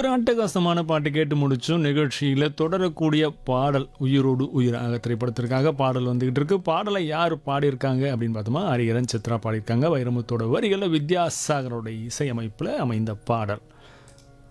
ஒரு அட்டகாசமான பாட்டு கேட்டு முடிச்சோம். நிகழ்ச்சியில் தொடரக்கூடிய பாடல் உயிரோடு உயிராக திரைப்படத்திற்காக பாடல் வந்துகிட்டு இருக்கு. பாடலை யார் பாடியிருக்காங்க அப்படின்னு பார்த்தோமா, ஹரிஹரன் சித்ரா பாடியிருக்காங்க. வைரமுத்தோட வரிகளில் வித்யாசாகரோட இசையமைப்பில் அமைந்த பாடல்.